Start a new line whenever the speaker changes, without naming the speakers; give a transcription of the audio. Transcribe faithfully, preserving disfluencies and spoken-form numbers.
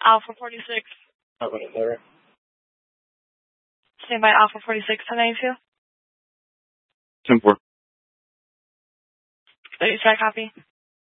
Alpha forty-six.
How about it, Larry?
Stand by Alpha forty-six, ten ninety-two.
ten four.
thirty-six, copy.